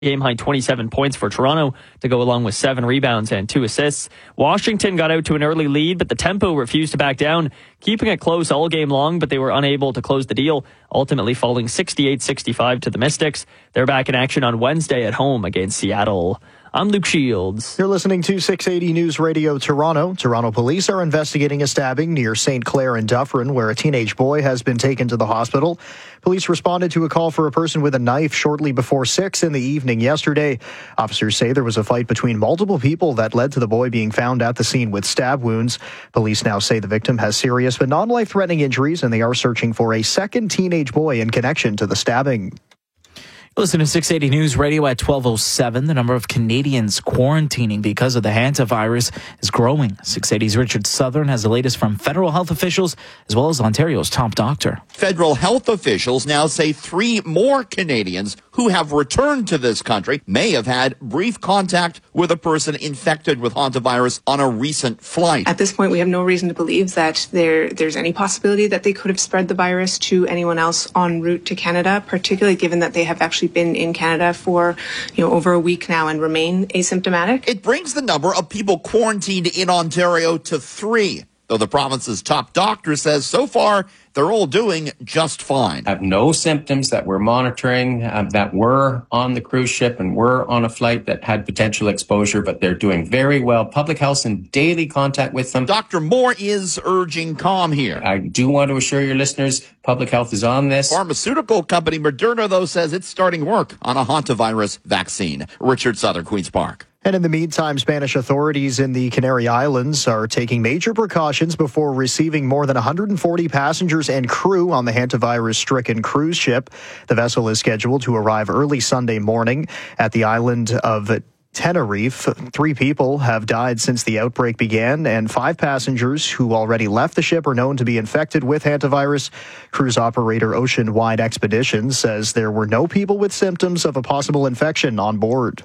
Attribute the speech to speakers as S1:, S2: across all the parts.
S1: Game-high 27 points for Toronto to go along with 7 rebounds and 2 assists. Washington got out to an early lead, but the tempo refused to back down, keeping it close all game long, but they were unable to close the deal, ultimately falling 68-65 to the Mystics. They're back in action on Wednesday at home against Seattle. I'm Luke Shields.
S2: You're listening to 680 News Radio Toronto. Toronto police are investigating a stabbing near St. Clair and Dufferin, where a teenage boy has been taken to the hospital. Police responded to a call for a person with a knife shortly before 6 in the evening yesterday. Officers say there was a fight between multiple people that led to the boy being found at the scene with stab wounds. Police now say the victim has serious but non-life-threatening injuries, and they are searching for a second teenage boy in connection to the stabbing.
S3: Listen to 680 News Radio at 12:07. The number of Canadians quarantining because of the hantavirus is growing. 680's Richard Southern has the latest from federal health officials as well as Ontario's top doctor.
S4: Federal health officials now say 3 more Canadians who have returned to this country may have had brief contact with a person infected with hantavirus on a recent flight.
S5: At this point, we have no reason to believe that there's any possibility that they could have spread the virus to anyone else en route to Canada, particularly given that they have actually been in Canada for over a week now and remain asymptomatic.
S4: It brings the number of people quarantined in Ontario to 3, though the province's top doctor says so far they're all doing just fine.
S6: Have no symptoms that we're monitoring, that were on the cruise ship and were on a flight that had potential exposure, but they're doing very well. Public health's in daily contact with them.
S4: Dr. Moore is urging calm here.
S6: I do want to assure your listeners, public health is on this.
S4: Pharmaceutical company Moderna, though, says it's starting work on a hantavirus vaccine. Richard Southern, Queen's Park.
S2: And in the meantime, Spanish authorities in the Canary Islands are taking major precautions before receiving more than 140 passengers and crew on the hantavirus-stricken cruise ship. The vessel is scheduled to arrive early Sunday morning at the island of Tenerife. 3 people have died since the outbreak began, and 5 passengers who already left the ship are known to be infected with hantavirus. Cruise operator Ocean Wide Expeditions says there were no people with symptoms of a possible infection on board.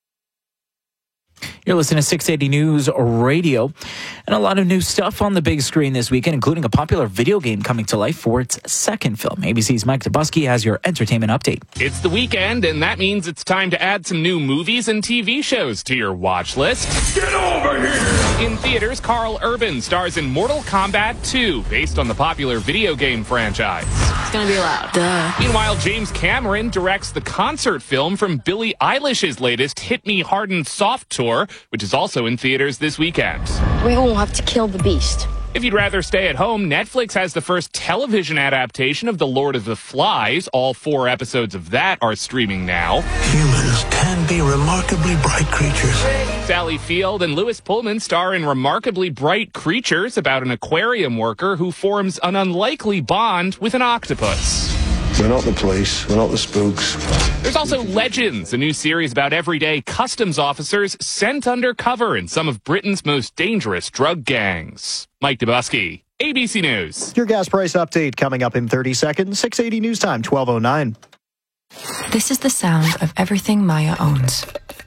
S3: You're listening to 680 News Radio, and a lot of new stuff on the big screen this weekend, including a popular video game coming to life for its second film. ABC's Mike Dubusky has your entertainment update.
S7: It's the weekend, and that means it's time to add some new movies and TV shows to your watch list.
S8: Get over here!
S7: In theaters, Carl Urban stars in Mortal Kombat 2, based on the popular video game franchise.
S9: It's gonna be loud. Duh.
S7: Meanwhile, James Cameron directs the concert film from Billie Eilish's latest Hit Me Hard and Soft tour, which is also in theaters this weekend.
S9: We won't have to kill the beast.
S7: If you'd rather stay at home, Netflix has the first television adaptation of The Lord of the Flies. All 4 episodes of that are streaming now.
S8: Humans can be remarkably bright creatures.
S7: Sally Field and Louis Pullman star in Remarkably Bright Creatures, about an aquarium worker who forms an unlikely bond with an octopus.
S10: We're not the police. We're not the spooks.
S7: There's also Legends, a new series about everyday customs officers sent undercover in some of Britain's most dangerous drug gangs. Mike Dubusky, ABC News.
S2: Your gas price update coming up in 30 seconds. 680 News Time, 12:09.
S11: This is the sound of everything Maya owns.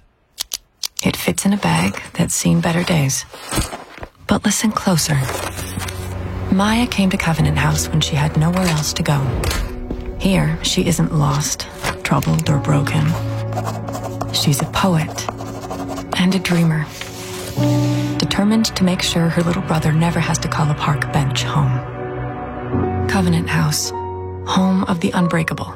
S11: It fits in a bag that's seen better days. But listen closer. Maya came to Covenant House when she had nowhere else to go. Here, she isn't lost, troubled, or broken. She's a poet and a dreamer, determined to make sure her little brother never has to call a park bench home. Covenant House, home of the unbreakable.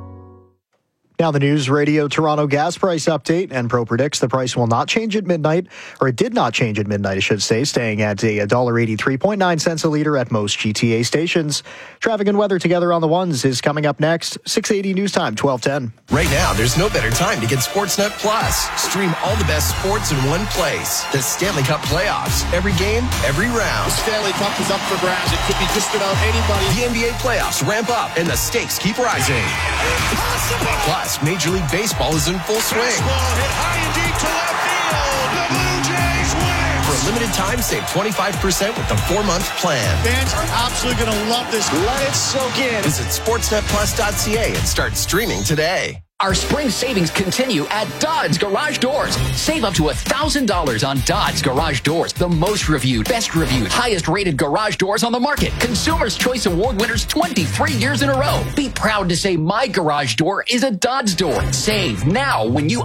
S2: Now the News Radio Toronto gas price update. Enpro predicts the price will not change at midnight, or it did not change at midnight, I should say, staying at $1.83.9 a litre at most GTA stations. Traffic and weather together on the ones is coming up next. 680 News Time, 12:10.
S12: Right now, there's no better time to get Sportsnet Plus. Stream all the best sports in one place. The Stanley Cup playoffs. Every game, every round.
S13: The Stanley Cup is up for grabs. It could be just about anybody.
S12: The NBA playoffs ramp up, and the stakes keep rising.
S13: Impossible!
S12: Plus, Major League Baseball is in full swing.
S13: Baseball hit high and deep to left field. The Blue Jays win.
S12: For a limited time, save 25% with the 4-month plan.
S13: Fans are absolutely going to love this. Let it soak in.
S12: Visit sportsnetplus.ca and start streaming today.
S14: Our spring savings continue at Dodds Garage Doors. Save up to $1,000 on Dodds Garage Doors, the most reviewed, best reviewed, highest rated garage doors on the market. Consumer's Choice Award winners 23 years in a row. Be proud to say my garage door is a Dodds door. Save now when you